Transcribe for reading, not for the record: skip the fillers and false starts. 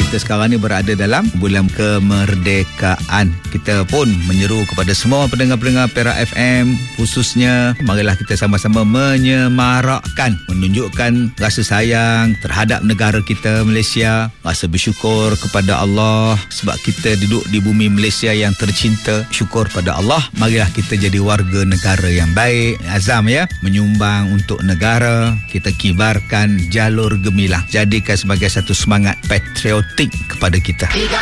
kita sekarang ni berada dalam bulan kemerdekaan. Kita pun menyeru kepada semua pendengar-pendengar Perak FM khususnya, marilah kita sama-sama menyemarakkan, menunjukkan rasa sayang terhadap negara kita Malaysia, rasa bersyukur kepada Allah sebab kita duduk di bumi Malaysia yang tercinta. Syukur pada Allah, marilah kita jadi warga negara yang baik. Azam ya, menyumbang untuk negara. Kita kibarkan jalur gemilang, jadikan sebagai satu semangat patriotik kepada kita.